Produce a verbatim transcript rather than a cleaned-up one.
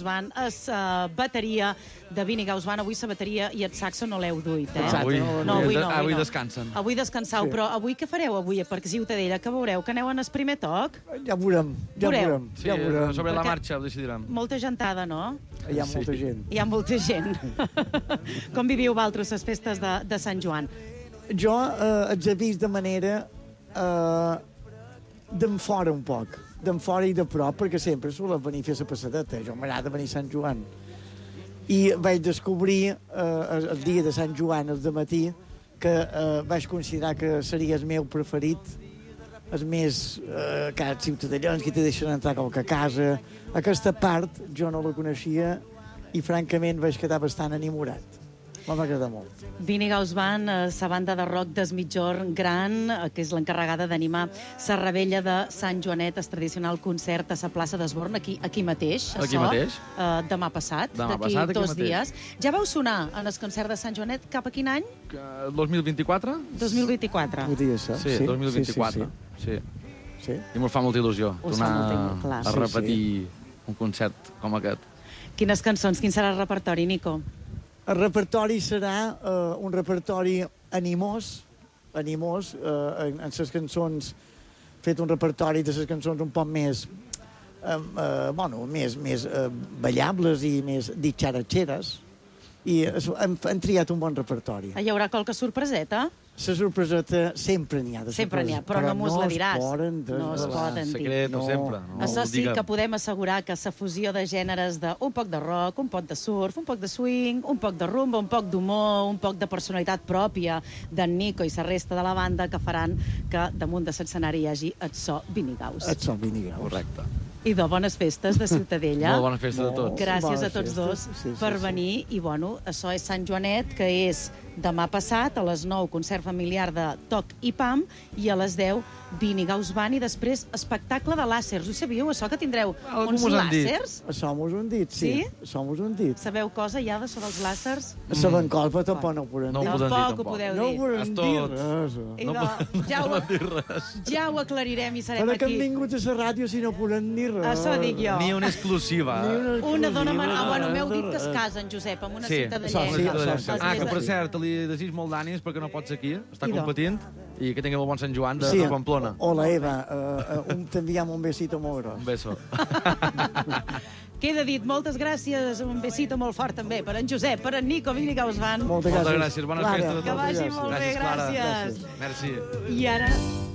Gausban, es uh, bateria de Vini Gausban. Avui la bateria i el saxo no l'heu duit, eh? Exacte. Avui, No, avui no, avui avui no. descansen. Avui descansau, Sí. però avui què fareu avui a Parc Ciutadella? Que veureu que aneu en el primer toc? Ja veurem, ja Veureu. veurem. Sí, ja veurem. sobre la Perquè- marxa ho decidirem. Molta gentada, no? Hi ha molta gent. Hi ha molta gent. Com viviu vosaltres les festes de, de Sant Joan? Jo eh, els he vist de manera eh, d'en fora un poc, d'en fora i de prop, perquè sempre solen venir a fer la passadeta. Jo m'agrada venir a Sant Joan. I vaig descobrir eh, el, el dia de Sant Joan, el matí, que eh, vaig considerar que seria el meu preferit, el més eh, cada ciutadans que te deixen entrar a qualque casa. Aquesta part jo no la coneixia i francament vaig quedar bastant enamorat. M'ha agradat molt. Vini Gausban, eh, la banda de rock des Mitjorn Gran, eh, que és l'encarregada d'animar la rebella de Sant Joanet, el tradicional concert a la plaça d'Esborn, aquí, aquí mateix. Aquí açò, mateix. Eh, demà passat, Demà d'aquí passat, aquí dos mateix. dies. Ja vau sonar en el concert de Sant Joanet cap a quin any? Que dos mil vint-i-quatre? dos mil vint-i-quatre. Podria ser. Sí, dos mil vint-i-quatre. Sí, Sí. sí, sí. I me'l fa molta il·lusió Us fa molta il·lusió, clar. tornar Sí, a repetir un concert com aquest. Quines cançons? Quin serà el repertori, Nico? El repertori serà eh, un repertori animós, animós, eh, en, en les cançons, fet un repertori de les cançons un poc més, eh, eh, bueno, més, més eh, ballables i més ditxaratxeres, i es- hem, hem triat un bon repertori. Hi haurà qualque sorpreseta? La sorpreseta sempre n'hi ha. De Sempre n'hi ha, però no mos la diràs. No es poden dir. Secret, No. sempre. No Això ho sí diguem. que podem assegurar que la fusió de gèneres de un poc de rock, un poc de surf, un poc de swing, un poc de rumba, un poc d'humor, un poc de personalitat pròpia d'en Nico i la resta de la banda que faran que damunt de l'escenari hi hagi el so Vini Gaus. Et som Vinigaus. Correcte. I de bones festes de Ciutadella. Molt bona festa de tots. Gràcies Bones a tots festes. dos Sí, sí, per sí. venir. I, bueno, això és Sant Joanet, que és demà passat, a les nou, concert familiar de Toc i Pam, i a les deu, Vini Gausban, i després espectacle de làsers. Ho sabíeu, això, que tindreu Algú uns mos han dit. làsers? Això mos ho han dit, sí. Sí? Això mos ho han dit. Sabeu cosa ja de sobre els làsers? La Bencolpa tampoc no ho podem No ho dir. podem dir, Tampoc ho tampoc. podeu No ho dir. podem És dir tot. res. I No no, podem- ja, no ho, podem dir res. ja ho aclarirem i serem Però que hem aquí. vingut a la ràdio si no podem dir res. Això dic jo. Ni una exclusiva. Una dona... Mar... Ah, bueno, m'heu dit que es casa, en Josep, amb una Sí, ciutadella. això sí, això sí. Ah, que per Sí. cert, li desig molt d'ànims perquè no pots aquí, està Idò. competint, i que tingui molt bon Sant Joan de, Sí. de Pamplona. Hola, Eva. Uh, uh, un, t'enviem un besito molt gros. Un beso. Queda dit, moltes gràcies, un besito molt fort també per en Josep, per en Nico, Vini Gausban. Moltes Moltes gràcies. gràcies, bones Clara, festes a Que tots. vagi moltes molt bé, Gràcies, Clara. gràcies. Merci. I ara